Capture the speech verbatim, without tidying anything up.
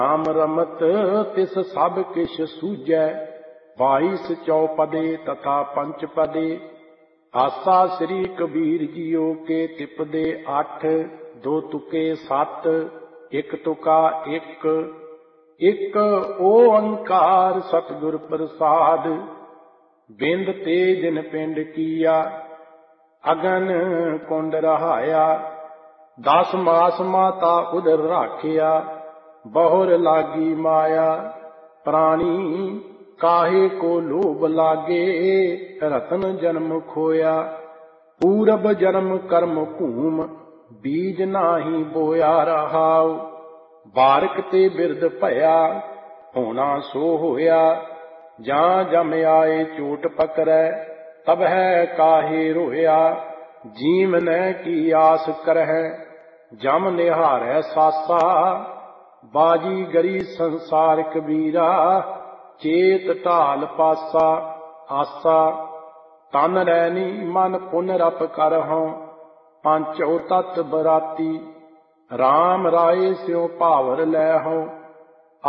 राम रमत तिस सब किश सूझै, बाईस चौपदे तथा पंचपदे। आसा श्री कबीर जियो के तिपदे अठ, दो तुके सत, एक तुका एक। एक ओंकार सतगुर प्रसाद, बिंद ते जिन पिंड किया, अगन कुंड रहाया। दस मास माता उदर राखिया, बहुर लागी माया। प्राणी काहे को लोभ लागे, रतन जन्म खोया। पूरब जन्म कर्म भूम, बीज नाही बोया रहाओ। बारक ते बिरद भया, होना सो होया। जां जम आए चोट पकड़ै, तब है काहे रोया। जीवन की आस करहै, जम निहारै सासा। बाजी गरी संसार कबीरा, चेत ढाल पासा। आसा तन रैनी मन पुन रप करहौं, पंचो तत बराती। राम राय स्यों भावर लैहौं,